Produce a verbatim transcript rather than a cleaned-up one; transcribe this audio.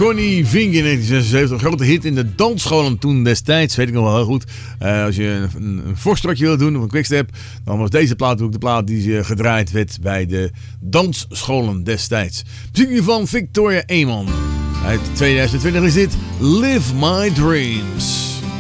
Connie Vink in negentien zesenzeventig. Een grote hit in de dansscholen toen destijds. Weet ik nog wel heel goed. Uh, als je een, een, een voorstrotje wil doen of een quickstep, dan was deze plaat ook de plaat die gedraaid werd bij de dansscholen destijds. Muziek van Victoria Eenman. Uit tweeduizend twintig is dit Live My Dreams.